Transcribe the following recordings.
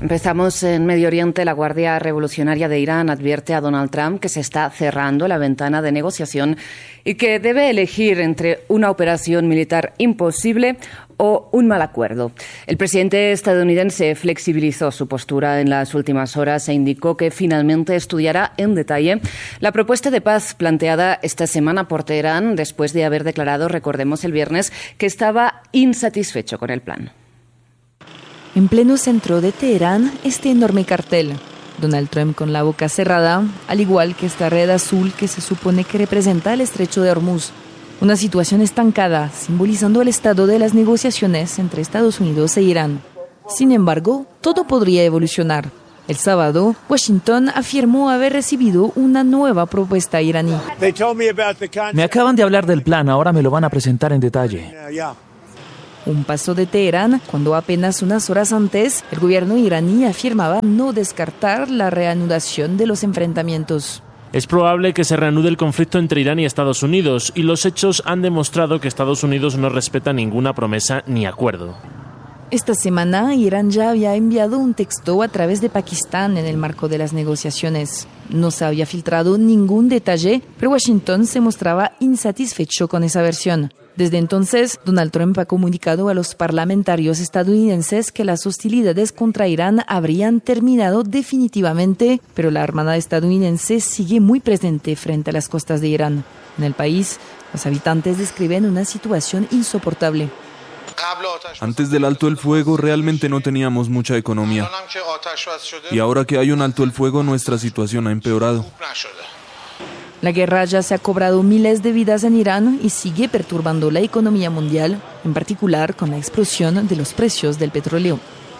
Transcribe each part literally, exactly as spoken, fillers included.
Empezamos en Medio Oriente. La Guardia Revolucionaria de Irán advierte a Donald Trump que se está cerrando la ventana de negociación y que debe elegir entre una operación militar imposible o un mal acuerdo. El presidente estadounidense flexibilizó su postura en las últimas horas e indicó que finalmente estudiará en detalle la propuesta de paz planteada esta semana por Teherán después de haber declarado, recordemos el viernes, que estaba insatisfecho con el plan. En pleno centro de Teherán, este enorme cartel. Donald Trump con la boca cerrada, al igual que esta red azul que se supone que representa el estrecho de Hormuz. Una situación estancada, simbolizando el estado de las negociaciones entre Estados Unidos e Irán. Sin embargo, todo podría evolucionar. El sábado, Washington afirmó haber recibido una nueva propuesta iraní. Me acaban de hablar del plan, ahora me lo van a presentar en detalle. Un paso de Teherán cuando apenas unas horas antes el gobierno iraní afirmaba no descartar la reanudación de los enfrentamientos. Es probable que se reanude el conflicto entre Irán y Estados Unidos, y los hechos han demostrado que Estados Unidos no respeta ninguna promesa ni acuerdo. Esta semana, Irán ya había enviado un texto a través de Pakistán en el marco de las negociaciones. No se había filtrado ningún detalle, pero Washington se mostraba insatisfecho con esa versión. Desde entonces, Donald Trump ha comunicado a los parlamentarios estadounidenses que las hostilidades contra Irán habrían terminado definitivamente, pero la Armada estadounidense sigue muy presente frente a las costas de Irán. En el país, los habitantes describen una situación insoportable. Antes del alto el fuego realmente no teníamos mucha economía. Y ahora que hay un alto el fuego, nuestra situación ha empeorado. La guerra ya se ha cobrado miles de vidas en Irán y sigue perturbando la economía mundial, en particular con la explosión de los precios del petróleo.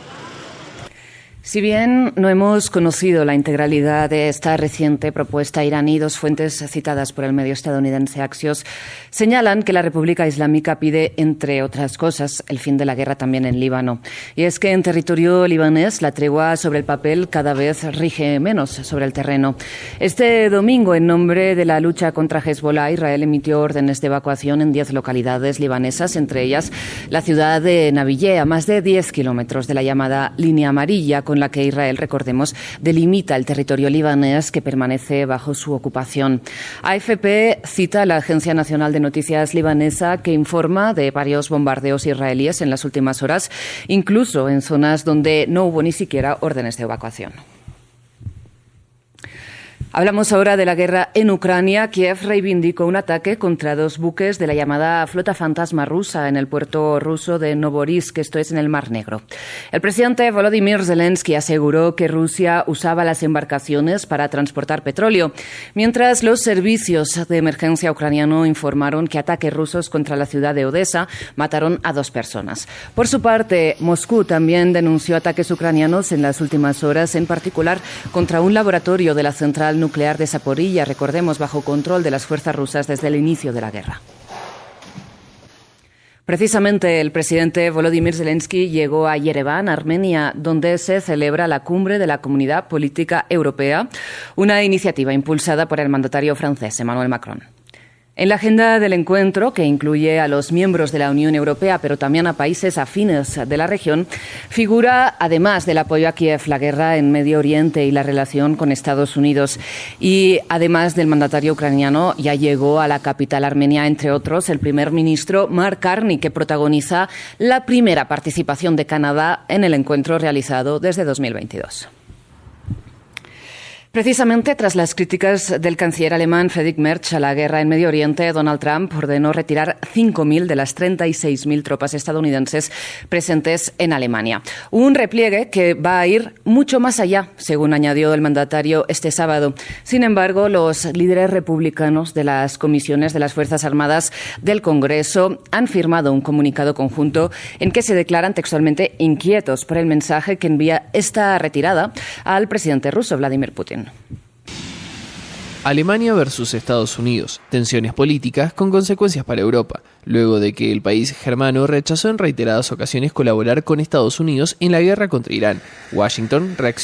Si bien no hemos conocido la integralidad de esta reciente propuesta iraní, dos fuentes citadas por el medio estadounidense Axios señalan que la República Islámica pide, entre otras cosas, el fin de la guerra también en Líbano. Y es que en territorio libanés la tregua sobre el papel cada vez rige menos sobre el terreno. Este domingo, en nombre de la lucha contra Hezbollah, Israel emitió órdenes de evacuación en diez localidades libanesas, entre ellas la ciudad de Nabiyeh, a más de diez kilómetros de la llamada Línea Amarilla, con la que Israel, recordemos, delimita el territorio libanés que permanece bajo su ocupación. A F P cita a la Agencia Nacional de Noticias libanesa, que informa de varios bombardeos israelíes en las últimas horas, incluso en zonas donde no hubo ni siquiera órdenes de evacuación. Hablamos ahora de la guerra en Ucrania. Kiev reivindicó un ataque contra dos buques de la llamada flota fantasma rusa en el puerto ruso de Novorossiysk, esto es en el Mar Negro. El presidente Volodymyr Zelensky aseguró que Rusia usaba las embarcaciones para transportar petróleo, mientras los servicios de emergencia ucraniano informaron que ataques rusos contra la ciudad de Odessa mataron a dos personas. Por su parte, Moscú también denunció ataques ucranianos en las últimas horas, en particular contra un laboratorio de la central nuclear de Zaporilla, recordemos, bajo control de las fuerzas rusas desde el inicio de la guerra. Precisamente el presidente Volodymyr Zelensky llegó a Yerevan, Armenia, donde se celebra la cumbre de la Comunidad Política Europea, una iniciativa impulsada por el mandatario francés Emmanuel Macron. En la agenda del encuentro, que incluye a los miembros de la Unión Europea, pero también a países afines de la región, figura, además del apoyo a Kiev, la guerra en Medio Oriente y la relación con Estados Unidos. Y además del mandatario ucraniano, ya llegó a la capital armenia, entre otros, el primer ministro Mark Carney, que protagoniza la primera participación de Canadá en el encuentro realizado desde dos mil veintidós. Precisamente tras las críticas del canciller alemán Friedrich Merz a la guerra en Medio Oriente, Donald Trump ordenó retirar cinco mil de las treinta y seis mil tropas estadounidenses presentes en Alemania. Un repliegue que va a ir mucho más allá, según añadió el mandatario este sábado. Sin embargo, los líderes republicanos de las comisiones de las Fuerzas Armadas del Congreso han firmado un comunicado conjunto en que se declaran textualmente inquietos por el mensaje que envía esta retirada al presidente ruso, Vladimir Putin. Alemania versus Estados Unidos, tensiones políticas con consecuencias para Europa, luego de que el país germano rechazó en reiteradas ocasiones colaborar con Estados Unidos en la guerra contra Irán. Washington reaccionó.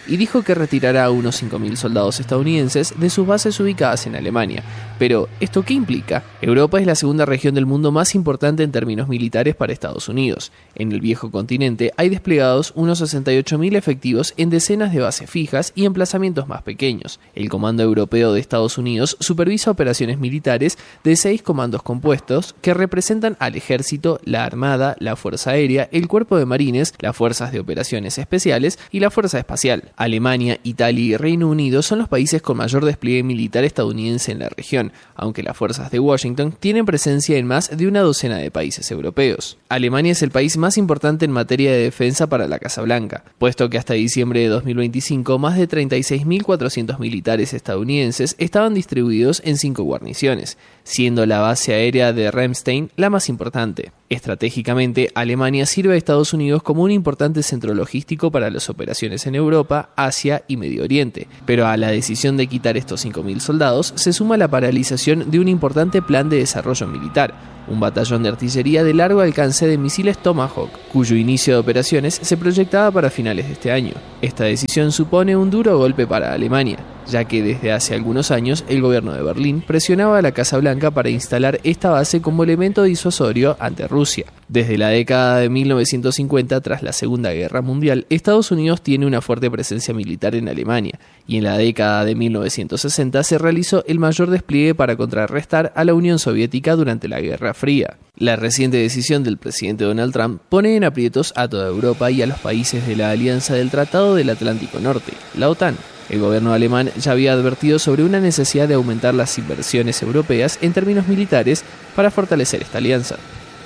y dijo que retirará a unos cinco mil soldados estadounidenses de sus bases ubicadas en Alemania. Pero, ¿esto qué implica? Europa es la segunda región del mundo más importante en términos militares para Estados Unidos. En el viejo continente hay desplegados unos sesenta y ocho mil efectivos en decenas de bases fijas y emplazamientos más pequeños. El Comando Europeo de Estados Unidos supervisa operaciones militares de seis comandos compuestos que representan al Ejército, la Armada, la Fuerza Aérea, el Cuerpo de Marines, las Fuerzas de Operaciones Especiales y la Fuerza Espacial. Alemania, Italia y Reino Unido son los países con mayor despliegue militar estadounidense en la región, aunque las fuerzas de Washington tienen presencia en más de una docena de países europeos. Alemania es el país más importante en materia de defensa para la Casa Blanca, puesto que hasta diciembre de dos mil veinticinco más de treinta y seis mil cuatrocientos militares estadounidenses estaban distribuidos en cinco guarniciones, siendo la base aérea de Ramstein la más importante. Estratégicamente, Alemania sirve a Estados Unidos como un importante centro logístico para las operaciones en Europa, Asia y Medio Oriente, pero a la decisión de quitar estos cinco mil soldados se suma la paralización de un importante plan de desarrollo militar, un batallón de artillería de largo alcance de misiles Tomahawk, cuyo inicio de operaciones se proyectaba para finales de este año. Esta decisión supone un duro golpe para Alemania, ya que desde hace algunos años el gobierno de Berlín presionaba a la Casa Blanca para instalar esta base como elemento disuasorio ante Rusia. Desde la década de mil novecientos cincuenta, tras la Segunda Guerra Mundial, Estados Unidos tiene una fuerte presencia militar en Alemania, y en la década de mil novecientos sesenta se realizó el mayor despliegue para contrarrestar a la Unión Soviética durante la Guerra Fría. La reciente decisión del presidente Donald Trump pone en aprietos a toda Europa y a los países de la Alianza del Tratado del Atlántico Norte, la OTAN. El gobierno alemán ya había advertido sobre una necesidad de aumentar las inversiones europeas en términos militares para fortalecer esta alianza.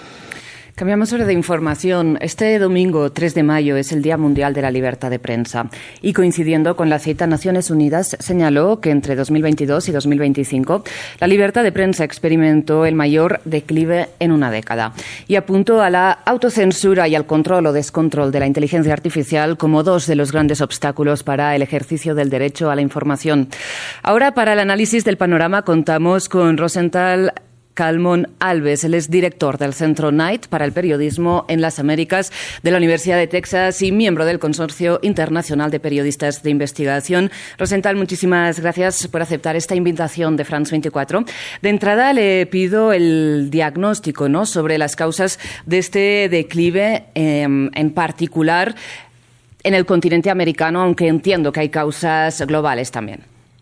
Cambiamos ahora de información. Este domingo, tres de mayo, es el Día Mundial de la Libertad de Prensa. Y coincidiendo con la cita, Naciones Unidas señaló que entre dos mil veintidós y dos mil veinticinco la libertad de prensa experimentó el mayor declive en una década. Y apuntó a la autocensura y al control o descontrol de la inteligencia artificial como dos de los grandes obstáculos para el ejercicio del derecho a la información. Ahora, para el análisis del panorama, contamos con Rosenthal Calmon Alves. Él es director del Centro Knight para el Periodismo en las Américas de la Universidad de Texas y miembro del Consorcio Internacional de Periodistas de Investigación. Rosenthal, muchísimas gracias por aceptar esta invitación de France veinticuatro. De entrada le pido el diagnóstico, ¿no?, sobre las causas de este declive, eh, en particular en el continente americano, aunque entiendo que hay causas globales también.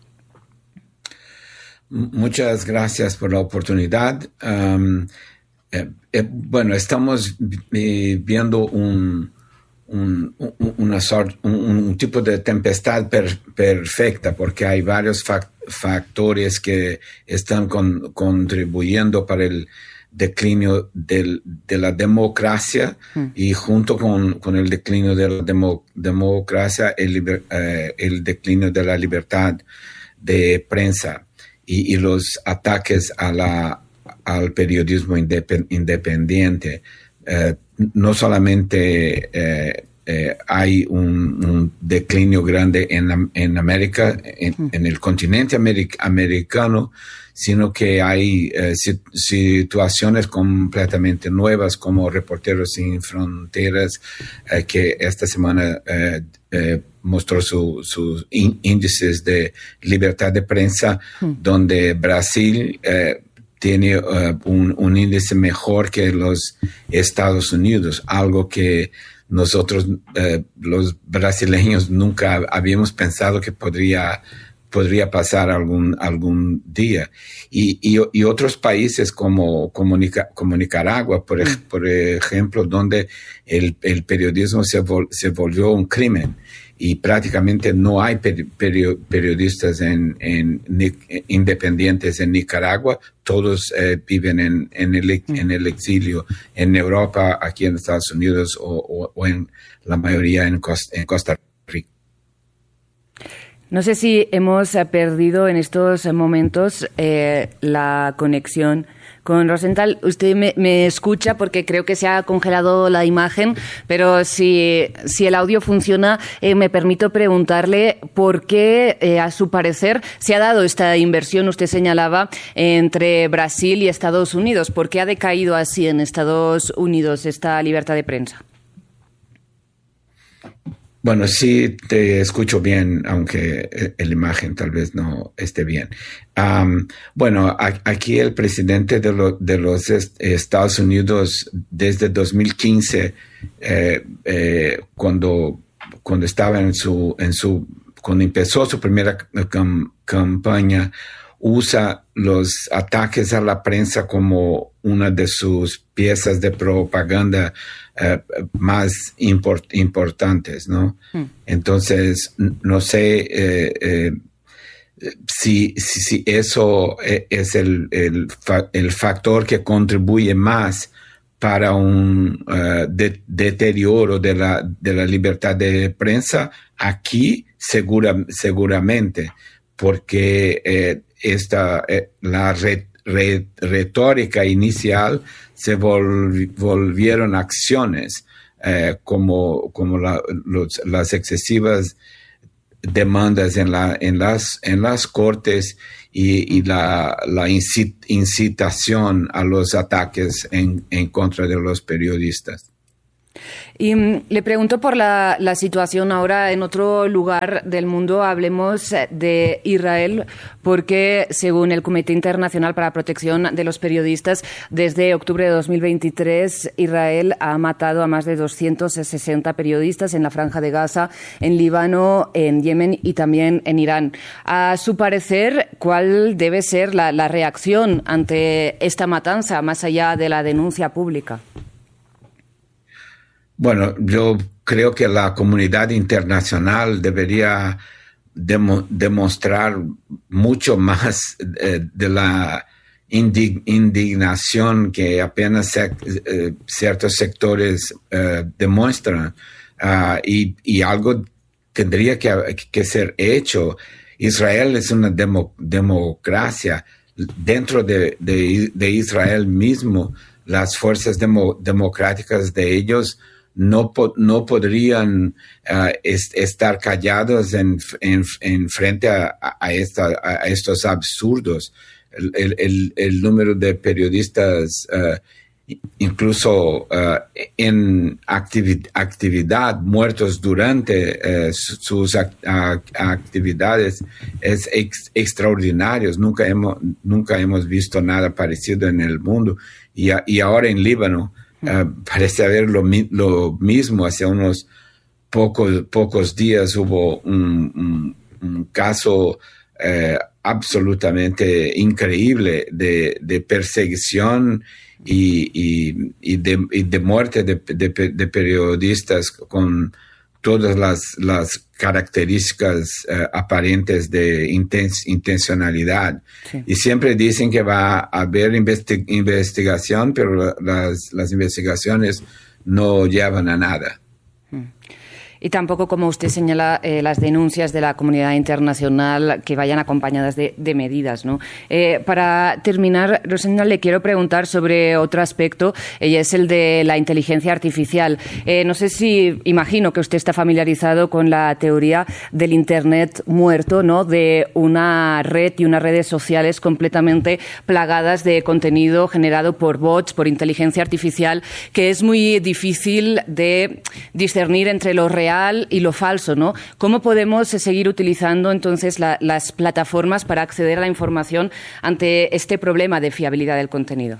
Muchas gracias por la oportunidad. Um, eh, eh, bueno, estamos eh, viendo un, un, un, una sort, un, un tipo de tempestad per, perfecta, porque hay varios fact, factores que están con, contribuyendo para el declinio del, de la democracia mm. y junto con, con el declinio de la demo, democracia, el, liber, eh, el declinio de la libertad de prensa. Y, y los ataques a la, al periodismo independ, independiente. Eh, no solamente eh, eh, hay un, un declinio grande en, en América, en, en el continente americ, americano, sino que hay eh, situaciones completamente nuevas como Reporteros Sin Fronteras, eh, que esta semana eh, eh, mostró su, sus índices de libertad de prensa, mm. donde Brasil eh, tiene uh, un, un índice mejor que los Estados Unidos, algo que nosotros, eh, los brasileños, nunca habíamos pensado que podría podría pasar algún algún día. Y, y, y otros países como, como, Nica, como Nicaragua, por, mm. por ejemplo, donde el, el periodismo se, vol, se volvió un crimen y prácticamente no hay peri, peri, periodistas en, en, en, independientes en Nicaragua. Todos eh, viven en, en, el, mm. en el exilio en Europa, aquí en Estados Unidos o, o, o en la mayoría en Costa, en Costa Rica. No sé si hemos perdido en estos momentos eh, la conexión con Rosenthal. Usted me, me escucha porque creo que se ha congelado la imagen, pero si, si el audio funciona, eh, me permito preguntarle por qué, eh, a su parecer, se ha dado esta inversión, usted señalaba, entre Brasil y Estados Unidos. ¿Por qué ha decaído así en Estados Unidos esta libertad de prensa? Bueno, sí te escucho bien, aunque la imagen tal vez no esté bien. Um, bueno, a, aquí el presidente de, lo, de los est- Estados Unidos desde dos mil quince, eh, eh, cuando, cuando estaba en su, en su, cuando empezó su primera cam- campaña, usa los ataques a la prensa como una de sus piezas de propaganda uh, más import, importantes, ¿no? Mm. Entonces, no sé eh, eh, si, si, si eso es el, el, fa, el factor que contribuye más para un uh, de, deterioro de la, de la libertad de prensa. Aquí segura, seguramente, porque eh, esta, eh, la re, re, retórica inicial se volv, volvieron acciones eh, como, como la, los, las excesivas demandas en, la, en, las, en las cortes y, y la, la incit, incitación a los ataques en, en contra de los periodistas. Y um, le pregunto por la, la situación ahora en otro lugar del mundo. Hablemos de Israel, porque según el Comité Internacional para la Protección de los Periodistas, desde octubre de dos mil veintitrés, Israel ha matado a más de doscientos sesenta periodistas en la Franja de Gaza, en Líbano, en Yemen y también en Irán. A su parecer, ¿cuál debe ser la, la reacción ante esta matanza, más allá de la denuncia pública? Bueno, yo creo que la comunidad internacional debería demo, demostrar mucho más eh, de la indig, indignación que apenas se, eh, ciertos sectores eh, demuestran uh, y, y algo tendría que, que ser hecho. Israel es una demo, democracia. Dentro de, de, de Israel mismo, las fuerzas demo, democráticas de ellos no, po, no podrían uh, est, estar callados en, en, en frente a, a, esta, a estos absurdos. El, el, el número de periodistas, uh, incluso uh, en activi actividad, muertos durante uh, sus act actividades, es ex extraordinario. Nunca hemos, nunca hemos visto nada parecido en el mundo. Y, a, y ahora en Líbano, Uh, parece haber lo, lo mismo. Hace unos pocos, pocos días hubo un, un, un caso uh, absolutamente increíble de, de perseguición y, y, y, de, y de muerte de, de, de periodistas con todas las, las características uh, aparentes de inten intencionalidad. Sí. Y siempre dicen que va a haber investi investigación, pero las, las investigaciones no llevan a nada. Y tampoco, como usted señala, eh, las denuncias de la comunidad internacional que vayan acompañadas de, de medidas, ¿no? Eh, para terminar, Rosenda, le quiero preguntar sobre otro aspecto, y es el de la inteligencia artificial. Eh, no sé si, imagino que usted está familiarizado con la teoría del Internet muerto, ¿no? De una red y unas redes sociales completamente plagadas de contenido generado por bots, por inteligencia artificial, que es muy difícil de discernir entre lo real y lo falso, ¿no? ¿Cómo podemos seguir utilizando entonces la, las plataformas para acceder a la información ante este problema de fiabilidad del contenido?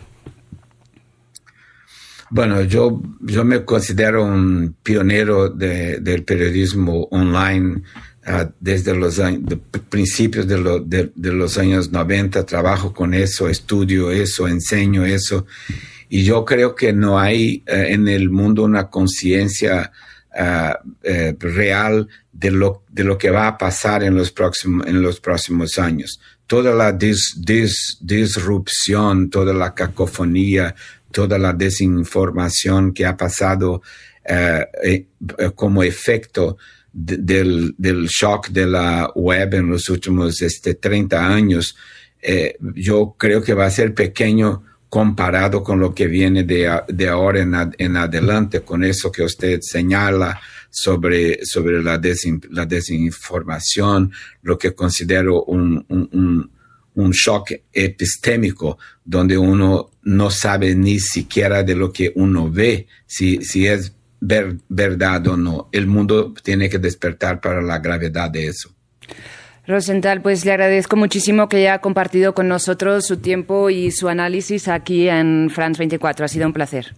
Bueno, yo, yo me considero un pionero de, del periodismo online uh, desde los años, de principios de, lo, de, de los años noventa. Trabajo con eso, estudio eso, enseño eso. Y yo creo que no hay uh, en el mundo una conciencia Uh, uh, real de lo, de lo que va a pasar en los próximos, en los próximos años. Toda la dis, dis, disrupción, toda la cacofonía, toda la desinformación que ha pasado uh, eh, como efecto de, del, del shock de la web en los últimos este, treinta años, eh, yo creo que va a ser pequeño comparado con lo que viene de, de ahora en, ad, en adelante, con eso que usted señala sobre, sobre la, desin, la desinformación, lo que considero un, un, un, un shock epistémico, donde uno no sabe ni siquiera de lo que uno ve, si, si es ver, verdad o no. El mundo tiene que despertar para la gravedad de eso. Rosenthal, pues le agradezco muchísimo que haya compartido con nosotros su tiempo y su análisis aquí en France veinticuatro. Ha sido un placer.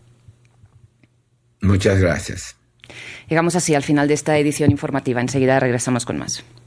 Muchas gracias. Llegamos así al final de esta edición informativa. Enseguida regresamos con más.